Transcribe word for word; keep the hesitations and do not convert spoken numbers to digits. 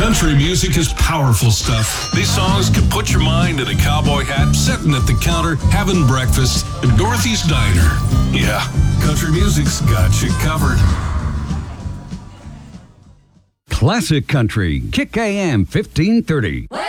Country music is powerful stuff. These songs can put your mind in a cowboy hat, sitting at the counter, having breakfast at Dorothy's Diner. Yeah, country music's got you covered. Classic Country, Kick A M fifteen thirty.